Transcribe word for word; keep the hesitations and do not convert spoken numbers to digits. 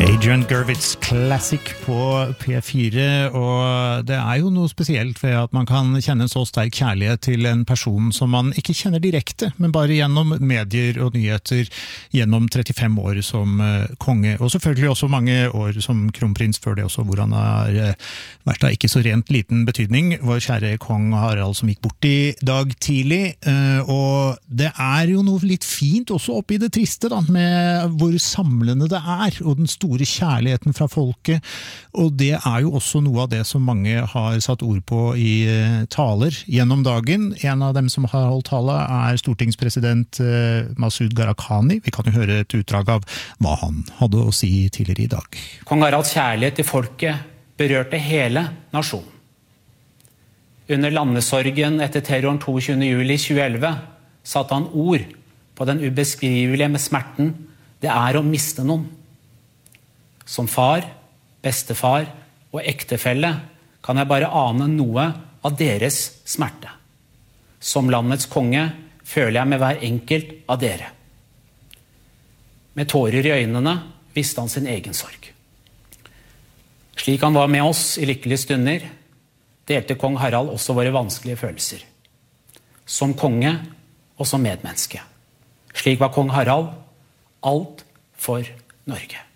Adrian Gurvitz Classic på P fire, og det er jo noe spesielt ved at man kan kjenne en så sterk kjærlighet til en person som man ikke kjenner direkte, men bare gjennom medier og nyheter gjennom trettifem år som konge, og selvfølgelig også mange år som kronprins før det også, hvor han har vært av ikke så rent liten betydning, vår kjære kong Harald som gikk bort i dag tidlig, og det er jo noe litt fint også oppi det triste da, med hvor samlende det er, og den store kjærligheten fra folket, og det er jo også noe av det som mange har satt ord på i taler gjennom dagen. En av dem som har holdt tale er stortingspresident Masud Gharahkhani. Vi kan jo høre et utdrag av hva han hadde å si tidligere i dag. Kong Haralds kjærlighet til folket berørte hele nasjonen. Under landesorgen etter terroren tjueto juli tjueelleve satte han ord på den ubeskrivelige med smerten det er å miste noen. Som far, bestefar og ektefelle kan jeg bare ane noe av deres smerte. Som landets konge føler jeg med hver enkelt av dere. Med tårer i øynene visste han sin egen sorg. Slik han var med oss i lykkelige stunder, delte kong Harald også våre vanskelige følelser. Som konge og som medmenneske. Slik var kong Harald alt for Norge.